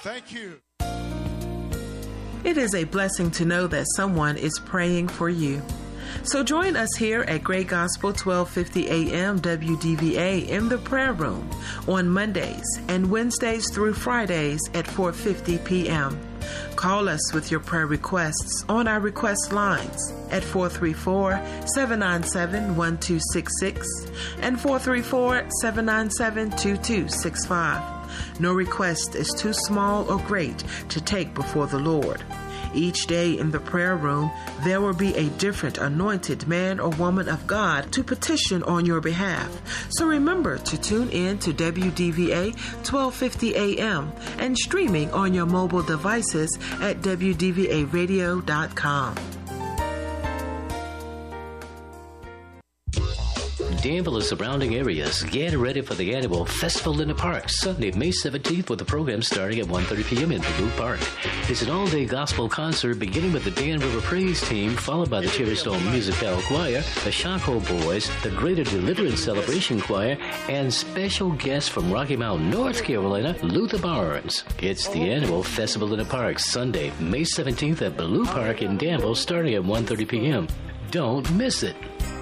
Thank you. It is a blessing to know that someone is praying for you. So join us here at Great Gospel 1250 AM WDVA in the prayer room on Mondays and Wednesdays through Fridays at 4:50 p.m. Call us with your prayer requests on our request lines at 434-797-1266 and 434-797-2265. No request is too small or great to take before the Lord. Each day in the prayer room, there will be a different anointed man or woman of God to petition on your behalf. So remember to tune in to WDVA 1250 AM and streaming on your mobile devices at WDVAradio.com. Danville and surrounding areas, get ready for the annual Festival in the Park, Sunday, May 17th, with the program starting at 1:30 p.m. in Blue Park. It's an all-day gospel concert beginning with the Dan River Praise Team, followed by the Cherry Stone Musical Choir, the Shockoe Boys, the Greater Deliverance Celebration Choir, and special guests from Rocky Mount, North Carolina, Luther Barnes. It's the annual Festival in the Park, Sunday, May 17th at Blue Park in Danville, starting at 1:30 p.m. Don't miss it.